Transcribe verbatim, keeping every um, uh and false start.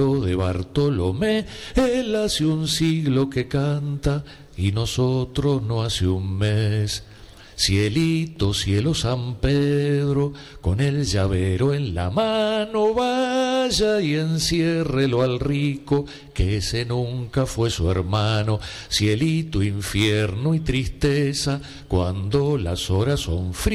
de Bartolomé, él hace un siglo que canta y nosotros no hace un mes. Cielito, cielo San Pedro, con el llavero en la mano, vaya y enciérrelo al rico, que ese nunca fue su hermano. Cielito, infierno y tristeza, cuando las horas son frías.